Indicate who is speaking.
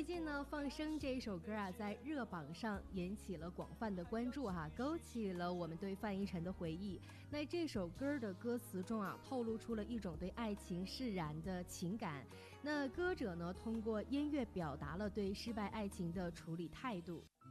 Speaker 1: 最近呢，放生这一首歌啊，在热榜上引起了广泛的关注哈，勾起了我们对范逸臣的回忆。那这首歌的歌词中啊，透露出了一种对爱情释然的情感。那歌者呢，通过音乐表达了对失败爱情的处理态度。